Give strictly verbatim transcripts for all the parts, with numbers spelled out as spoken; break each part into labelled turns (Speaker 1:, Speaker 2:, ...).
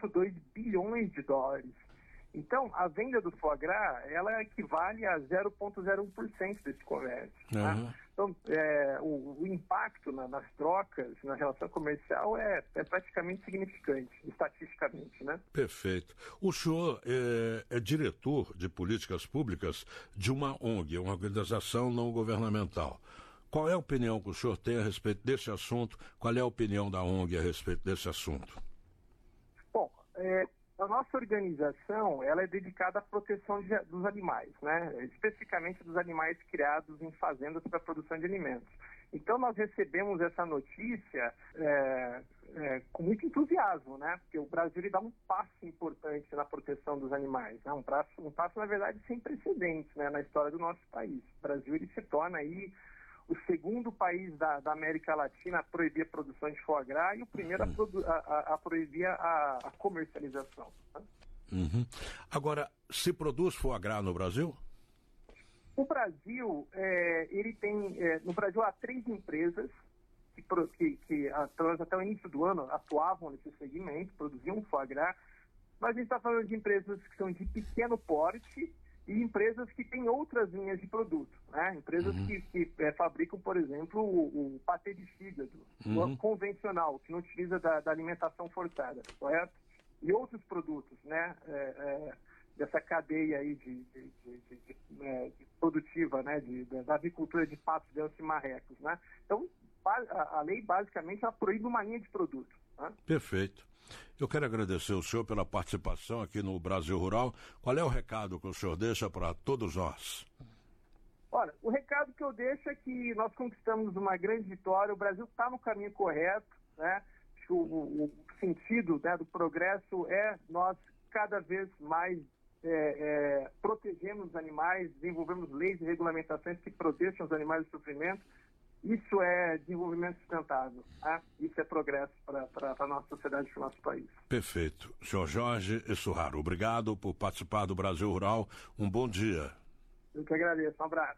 Speaker 1: vírgula dois bilhões de dólares. Então, a venda do foie gras, ela equivale a zero vírgula zero um por cento desse comércio.
Speaker 2: Uhum.
Speaker 1: Tá? Então, é, o, o impacto na, nas trocas, na relação comercial, é, é praticamente significante, estatisticamente, né?
Speaker 2: Perfeito. O senhor é, é diretor de políticas públicas de uma O N G, uma organização não governamental. Qual é a opinião que o senhor tem a respeito desse assunto? Qual é a opinião da O N G a respeito desse assunto?
Speaker 1: Bom, é... a nossa organização, ela é dedicada à proteção de, dos animais, né? Especificamente dos animais criados em fazendas para a produção de alimentos. Então, nós recebemos essa notícia é, é, com muito entusiasmo, né? Porque o Brasil ele dá um passo importante na proteção dos animais, né? Um passo, um passo, na verdade, sem precedentes, né? Na história do nosso país. O Brasil ele se torna aí o segundo país da, da América Latina a proibir a produção de foie gras e o primeiro a, produ- a, a, a proibir a, a comercialização. Né?
Speaker 2: Uhum. Agora, se produz foie gras no Brasil?
Speaker 1: O Brasil, é, ele tem, é, no Brasil há três empresas que, que, que até o início do ano atuavam nesse segmento, produziam foie gras, mas a gente está falando de empresas que são de pequeno porte e empresas que têm outras linhas de produto, né? Empresas uhum. que, que é, fabricam, por exemplo, o, o patê de fígado, uhum. o convencional, que não utiliza da, da alimentação forçada, correto? E outros produtos, né? É, é, dessa cadeia aí de, de, de, de, de, é, de produtiva, né? De, de, da avicultura de patos, gansos e marrecos, né? Então, a, a lei basicamente ela proíbe uma linha de produto. Né?
Speaker 2: Perfeito. Eu quero agradecer o senhor pela participação aqui no Brasil Rural. Qual é o recado que o senhor deixa para todos nós?
Speaker 1: Olha, o recado que eu deixo é que nós conquistamos uma grande vitória, o Brasil está no caminho correto, né? O, o, o sentido, né, do progresso é nós cada vez mais é, é, protegemos os animais, desenvolvemos leis e regulamentações que protejam os animais do sofrimento. Isso é desenvolvimento sustentável, tá? Isso é progresso para a nossa sociedade e para o nosso país.
Speaker 2: Perfeito. senhor Jorge Essurraro, obrigado por participar do Brasil Rural. Um bom dia.
Speaker 1: Eu que agradeço. Um abraço.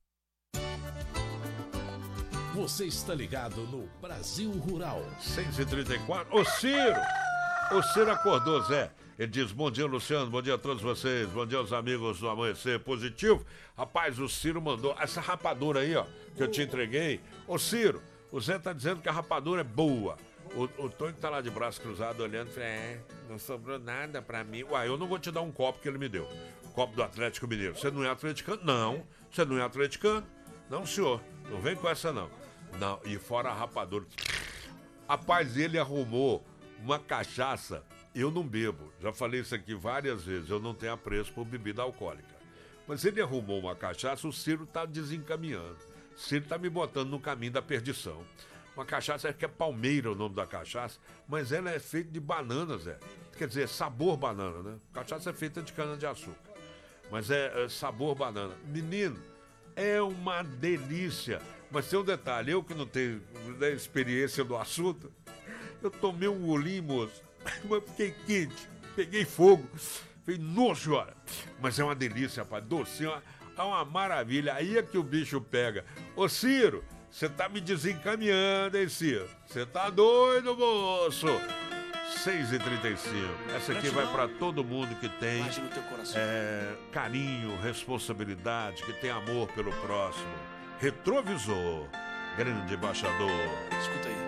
Speaker 3: Você está ligado no Brasil Rural.
Speaker 2: seis e trinta e quatro. Ô Ciro! O Ciro acordou, Zé. Ele diz, bom dia, Luciano, bom dia a todos vocês, bom dia aos amigos do Amanhecer Positivo. Rapaz, o Ciro mandou essa rapadura aí, ó, que eu te entreguei. Ô Ciro, o Zé tá dizendo que a rapadura é boa. O, o Tony tá lá de braço cruzado olhando e fala, é, não sobrou nada pra mim. Uai, eu não vou te dar um copo que ele me deu. Copo do Atlético Mineiro. Você não é atleticano? Não. Você não é atleticano? Não, senhor. Não vem com essa, não. Não, e fora a rapadura. Rapaz, ele arrumou uma cachaça. Eu não bebo, já falei isso aqui várias vezes, eu não tenho apreço por bebida alcoólica. Mas ele arrumou uma cachaça, o Ciro está desencaminhando. O Ciro está me botando no caminho da perdição. Uma cachaça que é Palmeira o nome da cachaça, mas ela é feita de bananas, é. Quer dizer, sabor banana, né? Cachaça é feita de cana-de-açúcar, mas é, é sabor banana. Menino, é uma delícia. Mas tem um detalhe, eu que não tenho né, experiência no assunto, eu tomei um golinho, moço. Mas fiquei quente, peguei fogo, falei, nojo, olha. Mas é uma delícia, rapaz, docinho, é uma maravilha. Aí é que o bicho pega. Ô Ciro, você tá me desencaminhando, hein, Ciro? Você tá doido, moço? seis e trinta e cinco. Essa aqui vai pra todo mundo que tem é, carinho, responsabilidade, que tem amor pelo próximo. Retrovisor, grande embaixador.
Speaker 3: Escuta aí.